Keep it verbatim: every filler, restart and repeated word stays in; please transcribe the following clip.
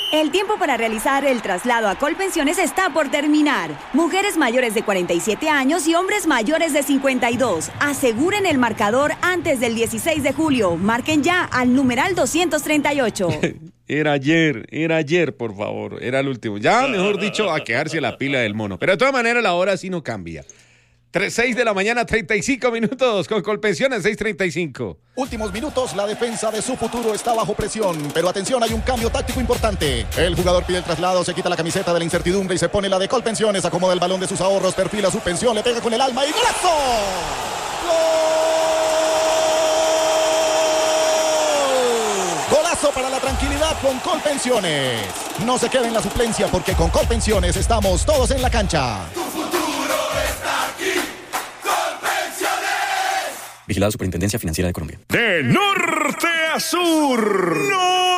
El tiempo para realizar el traslado a Colpensiones está por terminar. Mujeres mayores de cuarenta y siete años y hombres mayores de cincuenta y dos. Aseguren el marcador antes del dieciséis de julio. Marquen ya al numeral doscientos treinta y ocho. Era ayer, era ayer, por favor. Era el último. Ya, mejor dicho, a quedarse a la pila del mono. Pero de todas maneras, la hora sí no cambia. seis de la mañana, treinta y cinco minutos, con Colpensiones, seis treinta y cinco. Últimos minutos, la defensa de su futuro está bajo presión, pero atención, hay un cambio táctico importante. El jugador pide el traslado, se quita la camiseta de la incertidumbre y se pone la de Colpensiones, acomoda el balón de sus ahorros, perfila su pensión, le pega con el alma y ¡golazo! ¡Gol! ¡Golazo para la tranquilidad con Colpensiones! No se quede en la suplencia porque con Colpensiones estamos todos en la cancha. Vigilada Superintendencia Financiera de Colombia. De norte a sur, ¡no!